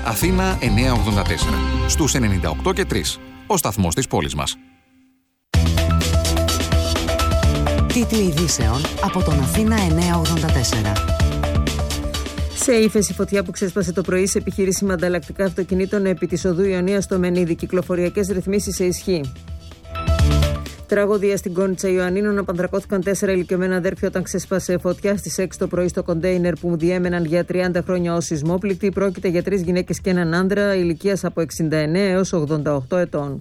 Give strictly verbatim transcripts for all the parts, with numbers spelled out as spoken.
Αθήνα εννιακόσια ογδόντα τέσσερα. Στους ενενήντα οκτώ και τρία. Ο σταθμός της πόλης μας. Τίτλοι ειδήσεων από τον Αθήνα εννιακόσια ογδόντα τέσσερα. Σε ύφεση φωτιά που ξέσπασε το πρωί σε επιχείρηση με ανταλλακτικά αυτοκινήτων επί της οδού Ιωνίας στο Μενίδη. Κυκλοφοριακές ρυθμίσεις σε ισχύ. Τραγωδία στην Κόνιτσα Ιωαννίνων. Απανδρακώθηκαν τέσσερα ηλικιωμένα αδέρφια όταν ξέσπασε φωτιά στις έξι το πρωί στο κοντέινερ που διέμεναν για τριάντα χρόνια ως σεισμόπληκτοι. Πρόκειται για τρεις γυναίκες και έναν άντρα ηλικίας από εξήντα εννέα έως ογδόντα οκτώ ετών.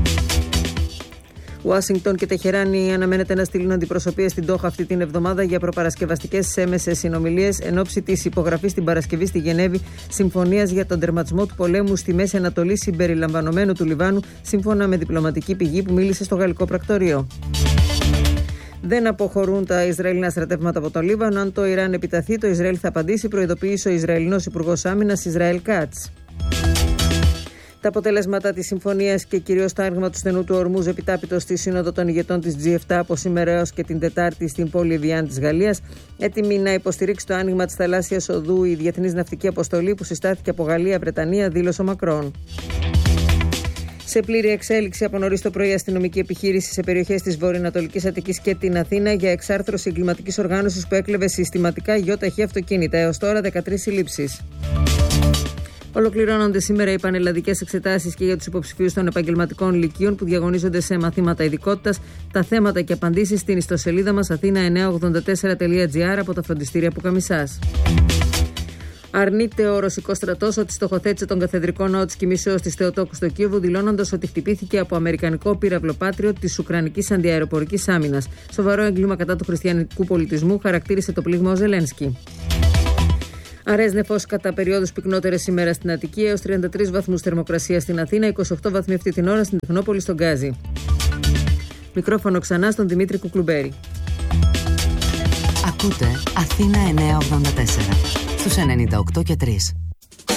Ουάσιγκτον και Τεχεράνη αναμένεται να στείλουν αντιπροσωπείες στην Ντόχα αυτή την εβδομάδα για προπαρασκευαστικές έμεσες συνομιλίες εν ώψη της υπογραφής την Παρασκευή στη Γενέβη συμφωνίας για τον τερματισμό του πολέμου στη Μέση Ανατολή συμπεριλαμβανομένου του Λιβάνου, σύμφωνα με διπλωματική πηγή που μίλησε στο γαλλικό πρακτορείο. Δεν αποχωρούν τα Ισραηλινά στρατεύματα από το Λίβανο. Αν το Ιράν επιταθεί, το Ισραήλ θα απαντήσει, προειδοποίησε ο Ισραηλινός Υπουργός Άμυνας Ισραήλ Κάτς. Τα αποτελέσματα της συμφωνίας και κυρίως το άνοιγμα του στενού του Ορμούζ επιτάπητο στη Σύνοδο των ηγετών της τζι επτά από σήμερα έως και την Τετάρτη στην πόλη Εβιάν της Γαλλίας, έτοιμη να υποστηρίξει το άνοιγμα της θαλάσσιας οδού η Διεθνής Ναυτική Αποστολή που συστάθηκε από Γαλλία, Βρετανία, δήλωσε ο Μακρόν. Σε πλήρη εξέλιξη από νωρίς το πρωί αστυνομική επιχείρηση σε περιοχές της βορειοανατολικής Αττικής και την Αθήνα για εξάρθρωση εγκληματικής οργάνωσης που έκλεβε συστηματικά γιοταχή αυτοκίνητα. Έως τώρα δεκατρείς συλλήψεις. Ολοκληρώνονται σήμερα οι πανελλαδικές εξετάσεις και για τους υποψηφίους των επαγγελματικών λυκείων που διαγωνίζονται σε μαθήματα ειδικότητας. Τα θέματα και απαντήσεις στην ιστοσελίδα μας αθήνα εννιακόσια ογδόντα τέσσερα τελεία τζι άρ από τα φροντιστήρια Πουκαμισάς. Αρνείται ο ρωσικός στρατός ότι στοχοθέτησε τον καθεδρικό ναό της Κοιμήσεως της Θεοτόκου στο Κίεβο, δηλώνοντας ότι χτυπήθηκε από αμερικανικό πύραυλο Πάτριοτ της Ουκρανικής Αντιαεροπορικής Άμυνας. Σοβαρό έγκλημα κατά του χριστιανικού πολιτισμού, χαρακτήρισε το πλήγμα ο Ζελένσκι. Αραιές νεφώσεις κατά περιόδους πυκνότερες σήμερα στην Αττική, έως τριάντα τρεις βαθμούς θερμοκρασία στην Αθήνα, είκοσι οκτώ βαθμοί αυτή την ώρα στην Τεχνόπολη στον Γκάζι. Μικρόφωνο ξανά στον Δημήτρη Κουκλουμπέρη. Ακούτε Αθήνα εννιακόσια ογδόντα τέσσερα στους ενενήντα οκτώ και τρία.